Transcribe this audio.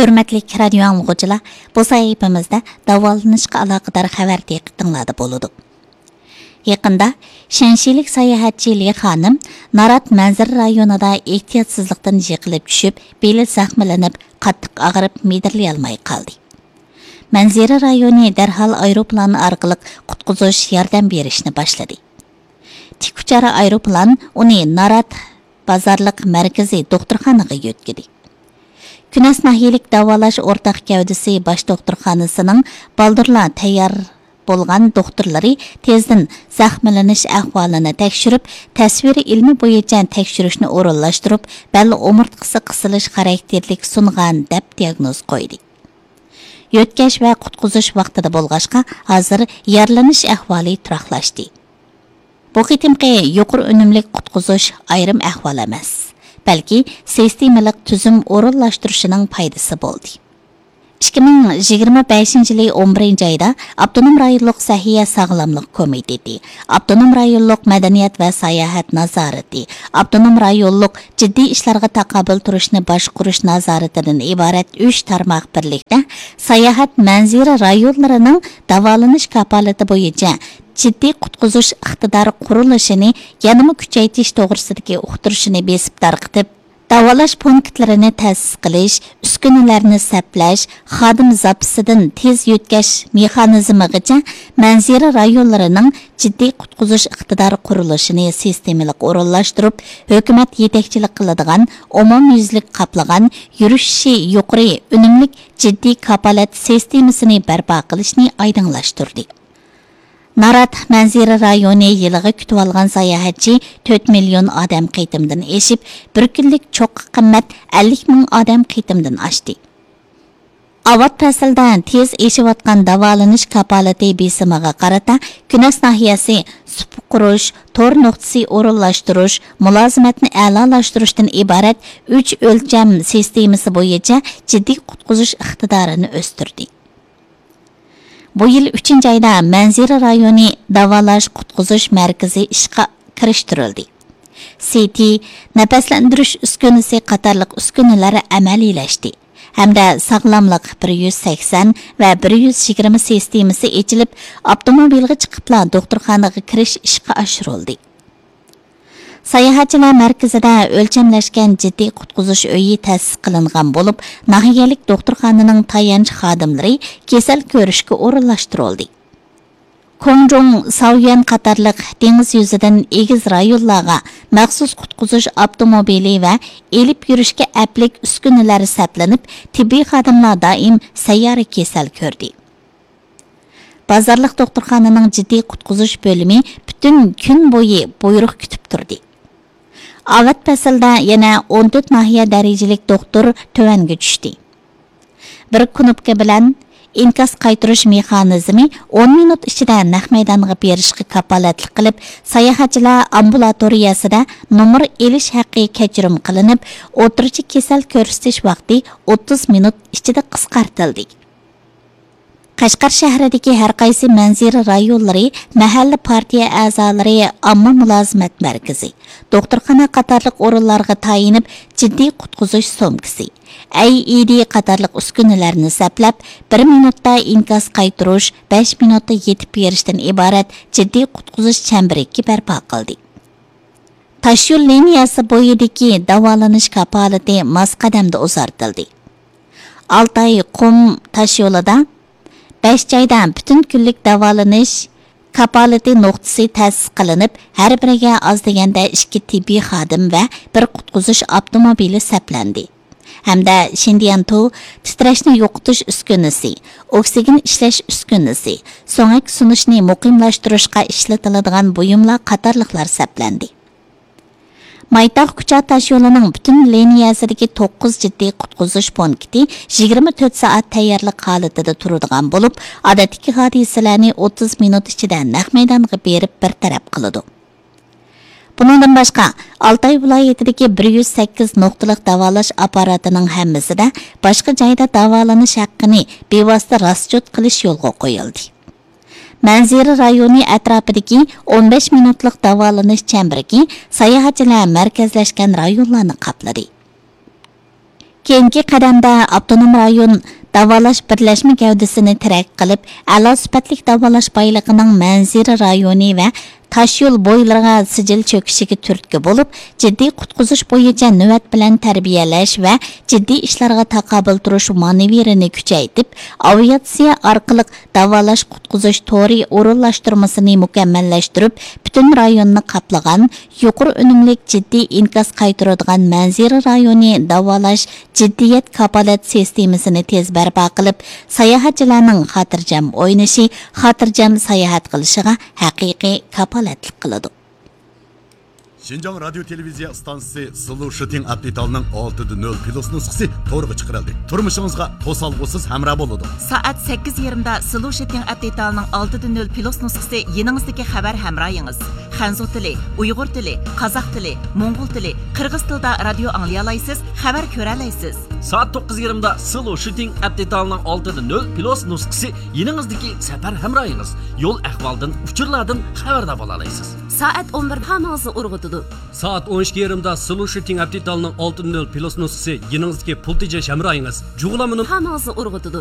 Hürmetli radio anlıqçılar, bu sayfamızda davolanışqa aloqador xabar diqqatingizda bo'ladi. Yaqında Şanshilik sayohatchi Li xonim Narat manzara rayonida ehtiyotsizlikdan yiqilib tushib, beli zaxmlanib, qattiq og'rib, medirlay olmay qoldi. Manzara rayoni darhol aeroplan orqali qutqizish yordam berishni boshladi. Tik uchar aeroplan uni Narat bozorlik markaziy doktorxonaga yetkazdi. Künes nahiyalik davolash o'rtaq gavdisi bosh doktorxonasining baldurlar tayyor bo'lgan doktorlari tezdan zaxmlanish ahvolini tekshirib, tasviri ilmi bo'yicha tekshirishni o'rinlashtirib, balli umurtqisi qisilish xarakterlik sungan deb diagnoz qo'ydi. Yotkash va qutqizish vaqtida bo'lg'ashqa, hozir yaralanish ahvoli turaqlashdi. Bu qitimqi yuqori unumli qutqizish ayrim ahvol emas, balki sistemalik tuzum o'rinlashtirishining foydasi bo'ldi. 2025 yılı 11 ayda Abdunum rayonluq Sahiya Sağlamlıq Komiteti, Abdunum rayonluq Madaniyat və Sayahat Nazareti, Abdunum rayonluq Ciddi işlərə taqabül turishni boshqarish nazoratidan iborat 3 tarmoq birlikdə sayohat manzara rayonlarining davolanish kapolati bo'yicha jiddiy qutqizish iqtidori qurilishini yanada kuchaytirish to'g'risidagi uqtirishini besib tarqitib, davolash punktlarini ta'sis qilish, uskunalarni saplash, xodim zapisidan tez yetkash mexanizmigacha manzara rayonlarining jiddiy qutqizish iqtidori qurilishini sistemalik o'rinlashtirib, hukumat yetakchilik qiladigan, umumyuzlik qoplagan, yurishi yuqori unumli jiddiy kapolat sistemasini barpo qilishni oydinlashtirdi. Narat manzara rayoni yiliga kutib olgan sayohatchi 4 million odam qitimdan eshib, bir kunlik cho'q qimmat 50 ming odam qitimdan oshdi. Avat fasldan tez eshiyotgan davolanish kapolati besimiga qarata Künes nahiyasi supuq qurish, tor nuqtasi o'rinlashtirish, mulozimatni a'lolashtirishdan iborat 3 o'lcham sistemasi bo'yicha jiddiy qutqizish iqtidorini o'stirdi. Bu yil 3 ayda manzara rayoni davolash qutqizish markazi ishga kirishtirildi. CT, nafaslantirish uskunasi qatorliq uskunalari amaliylashdi. Hamda sog'lomlik 180 va 120 sistemasi ochilib, avtomobilga chiqiblar doktorxonaga kirish ishga oshirildi. Sayohatchilar markazida o'lchamlashgan jiddiy qutqizish uyi ta'sis qilingan bo'lib, nahiyalik doktorxonaning tayanch xodimlari kasal ko'rishga o'rinlashtirildi. Kongjong, Saoyan qatorliq dengiz yuzidan egiz rayonlarga maxsus qutqizish avtomobili va elib yurishga aplik uskunalar saplanib, tibbiy xodimlar doim sayyora kasal ko'rdi. Bozorlik doktorxonaning jiddiy qutqizish bo'limi butun kun bo'yi buyruq kutib turdi. Avat faslda yana 14 nahiya darajalik doktor tövanga tushdi. Bir knopka bilan inkas qaytirish mexanizmi 10 minut ichida naq maydonga berishga kapolatlik qilib, sayohatchilar ambulatoriyasida nomer elish haqqi kechirim qilinib, o'tirchi kasal ko'rsatish vaqti 30 minut ichida qisqartirildi. Qashqar shahridagi har qaysi manzara rayonlari, mahalla partiya a'zolari, omma mulozimat markazi, doktorxona qatorliq o'rinlarga tayinib, jiddiy qutqizish somkasi, AED qatorliq uskunalarni saplab, 1 minutda inkas qaytirish, 5 minutda yetib berishdan iborat jiddiy qutqizish chambariki barpo qildi. Tashyo'l liniyasi bo'yidagi davolanish kapolati mos qadamda uzartildi. Altay qum tashyo'lida 5 joydan butun kunlik davolanish kapolati nuqtasi ta'sis qilinib, har biriga oz deganda 2 tibbiy xodim va 1 qutqizish avtomobili saplandi. Hamda Shindiyanto titrashni yo'qotish uskunasi, oksigen ishlash uskunasi, so'ngak sunishni muqimlashtirishga ishlatiladigan buyumlar qatorliqlar saplandi. Maytaq Kucha tash yo'lining butun liniyasidagi 9 jiddiy qutqizish punkti 24 soat tayyorlik holatida turadigan bo'lib, odatdagi hodisalarni 30 minut ichida naq maydonga berib bartaraf qiladi. Bundan boshqa, Altay viloyatidagi 108 nuqtalik davolash apparatining hammasida boshqa joyda davolanish haqqini bevosita rasjot qilish yo'lga qo'yildi. Manzara rayoni atrofidagi 15 minutlik davolanish chambirki sayohatchilar markazlashgan rayonlarni qopladi. Keyingi qadamda avtonom rayon davolash birlashma gavdasini tarak qilib, a'lo sifatli davolash boyligining Manzira rayoni va Taşyol boylarına sicil çöküşüge türtki bolup, ciddi qutquzuş boyunca növet bilen terbiyeleş ve ciddi işlerine taqabil turuş manevirini küçeytip, aviatsiya arqılık davalaş qutquzuş tori orunlaştırmasını mükemmelleştirip, bütün rayonunu kaplagan, yuqur önümlük ciddi inkas qaytırıdığan Manzira rayoni davalaş ciddiyet kapalet sistemisini tez berpa qılıp, sayahatçılarının xatirjam oynaşı, xatirjam sayahat qilishıga haqiqiy kapaletlik qiladi. Şinjan Radyo Televiziya stansiyasi Sılu Şıting Abditalının 6.0 pilos nusxası to'g'riga chiqarildi. Turmushingizga to'solg'usiz hamroh bo'ladi. Soat 8:20da Sılu Şıting Abditalının 6.0 pilos nusxası yeningizdagi xabar hamrohingiz. Xanzu tili, Uyg'ur tili, Qozoq tili, Mo'ng'ul tili, Qirg'iz tilida radio anglay olasiz, xabar ko'ra olasiz. Saat 9:20da Sılu Şıting Abditalının 6.0 pilos nusxası yeningizdagi safar hamrohingiz. Yo'l ahvoldan, uchurlardan xabardor bo'la olasiz. Saat 11 hamangizni urg'utidi. Saat 12:20da Sılu Şıting Abditalının 6.0 pilos nusxası yeningizdagi pul tejash hamrohingiz. Jug'lamini hamangizni urg'utidi.